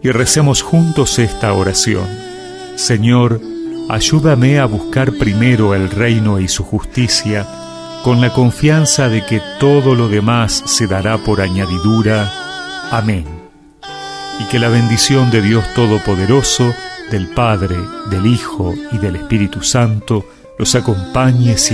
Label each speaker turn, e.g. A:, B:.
A: y recemos juntos esta oración. Señor, ayúdame a buscar primero el reino y su justicia, con la confianza de que todo lo demás se dará por añadidura. Amén. Y que la bendición de Dios Todopoderoso, del Padre, del Hijo y del Espíritu Santo los acompañe siempre.